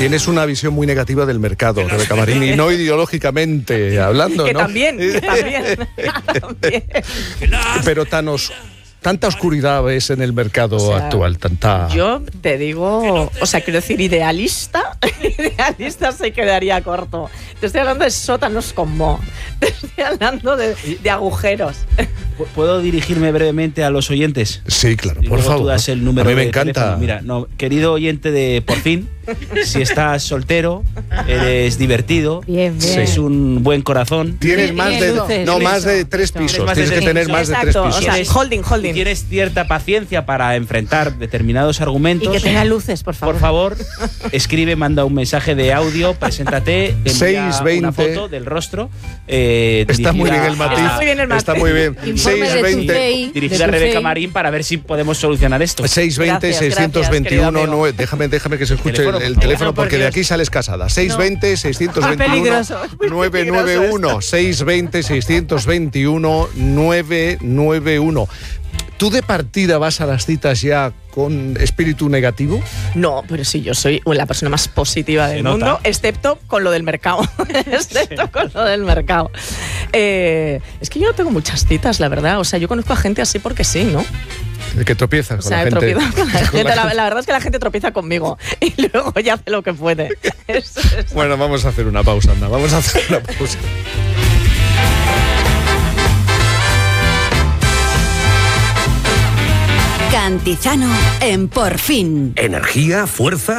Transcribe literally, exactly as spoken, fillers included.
tienes una visión muy negativa del mercado, Rebeca Marín, y no ideológicamente hablando, que ¿no? También, que también, también. Pero tan os, tanta oscuridad ves en el mercado O sea, actual, tanta... Yo te digo, o sea, quiero decir, idealista, idealista se quedaría corto. Te estoy hablando de sótanos con moho, te estoy hablando de, de agujeros. ¿Puedo dirigirme brevemente a los oyentes? Sí, claro, Y por luego favor. tú das el número a mí me de encanta. teléfono. Mira, no, querido oyente de Por Fin, si estás soltero, eres divertido, Bien, bien. es un buen corazón. Tienes más de, luces, no, eso, más de tres eso. pisos. Más de Tienes que tres tener pisos. más de tres Exacto, pisos. o sea, Tienes- holding, holding. y tienes cierta paciencia para enfrentar determinados Y argumentos. que tenga luces, por favor. Por favor, escribe, manda un mensaje de audio, preséntate, envía seis veinte. una foto del rostro. eh, Está muy bien dirigida el matiz. Está muy bien el matiz. Está muy bien. Informe de tu seiscientos veinte. C I, dirigida de a tu Rebeca C I. Marín para ver si podemos solucionar esto. seiscientos veinte, Gracias, seiscientos gracias, veintiuno, querido amigo. nueve. Déjame, déjame que se escuche Teléfono, el, el por favor. teléfono No, por porque de Dios. aquí sales casada. seiscientos veinte, seiscientos Muy veintiuno, peligroso, es muy nueve nueve uno. seiscientos veinte, seiscientos veintiuno, nueve nueve uno. ¿Tú de partida vas a las citas ya con espíritu negativo? No, pero sí, yo soy la persona más positiva del Se nota. mundo, excepto con lo del mercado. excepto con lo del mercado. Eh, es que yo no tengo muchas citas, la verdad. O sea, yo conozco a gente así porque sí, ¿no? El que tropiezas O con sea, la gente. tropiezo con la con gente. la La, gente. la verdad es que la gente tropieza conmigo y luego ya hace lo que puede. Eso es. Bueno, vamos a hacer una pausa, anda. Vamos a hacer una pausa. Cantizano en Por Fin. Energía, fuerza.